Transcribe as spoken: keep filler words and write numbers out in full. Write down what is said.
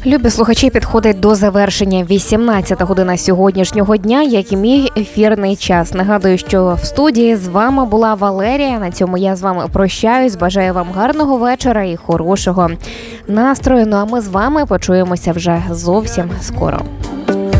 Любі слухачі, підходить до завершення вісімнадцята година сьогоднішнього дня, як і мій ефірний час. Нагадую, що в студії з вами була Валерія. На цьому я з вами прощаюсь. Бажаю вам гарного вечора і хорошого настрою. Ну а ми з вами почуємося вже зовсім скоро.